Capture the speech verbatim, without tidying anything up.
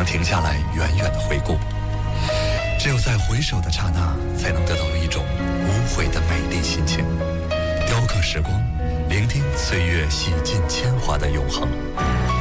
能停下来远远的回顾。只有在回首的刹那，才能得到一种无悔的美丽心情。雕刻时光，聆听岁月洗尽铅华的永恒。